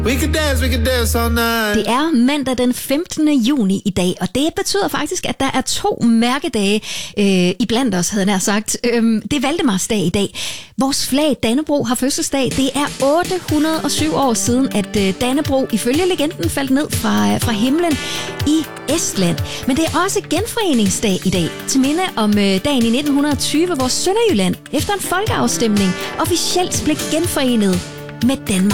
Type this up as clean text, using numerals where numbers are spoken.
We can dance all night. Det er mandag den 15. juni i dag, og det betyder faktisk, at der er 2 mærkedage iblandt os, havde jeg nær sagt. Det er Valdemarsdag i dag. Vores flag, Dannebrog, har fødselsdag. Det er 807 år siden, at Dannebrog ifølge legenden faldt ned fra himlen i Estland. Men det er også genforeningsdag i dag, til minde om dagen i 1920, hvor Sønderjylland efter en folkeafstemning officielt blev genforenet med Danmark.